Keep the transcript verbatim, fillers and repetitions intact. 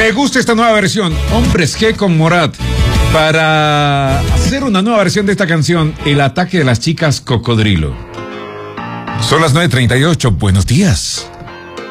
Me gusta esta nueva versión, Hombres G con Morat, para hacer una nueva versión de esta canción, El ataque de las chicas cocodrilo. Son las nueve treinta y ocho, buenos días.